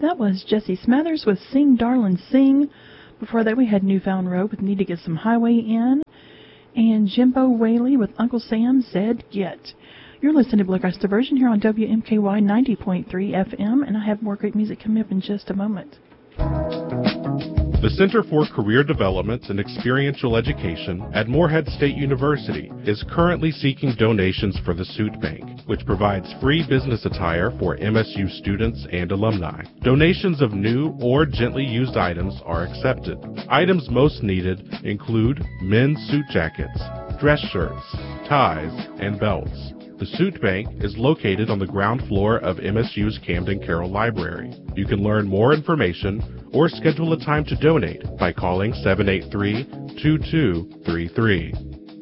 That was Jesse Smathers with Sing Darlin' Sing. Before that we had Newfound Road with Need to Get Some Highway In. And Jimbo Whaley with Uncle Sam Said Get. You're listening to Bluegrass Diversion here on WMKY 90.3 FM, and I have more great music coming up in just a moment. The Center for Career Development and Experiential Education at Morehead State University is currently seeking donations for the Suit Bank, which provides free business attire for MSU students and alumni. Donations of new or gently used items are accepted. Items most needed include men's suit jackets, dress shirts, ties, and belts. The Suit Bank is located on the ground floor of MSU's Camden Carroll Library. You can learn more information or schedule a time to donate by calling 783-2233.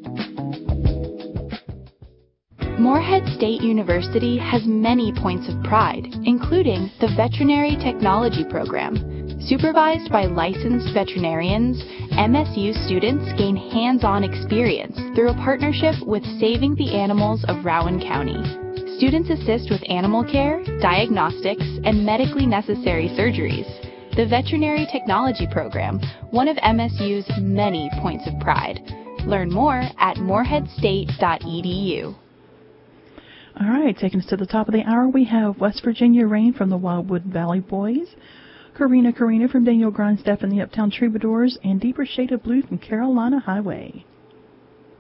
Morehead State University has many points of pride, including the Veterinary Technology Program. Supervised by licensed veterinarians, MSU students gain hands-on experience through a partnership with Saving the Animals of Rowan County. Students assist with animal care, diagnostics, and medically necessary surgeries. The Veterinary Technology Program, one of MSU's many points of pride. Learn more at moreheadstate.edu. All right, taking us to the top of the hour, we have West Virginia Rain from the Wildwood Valley Boys, Karina from Daniel Grindstaff and the Uptown Troubadours, and Deeper Shade of Blue from Carolina Highway.